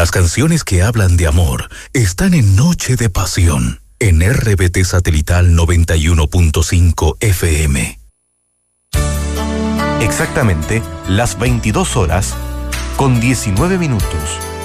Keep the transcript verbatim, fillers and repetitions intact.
Las canciones que hablan de amor están en Noche de Pasión, en R B T Satelital noventa y uno punto cinco F M. Exactamente las veintidós horas con diecinueve minutos.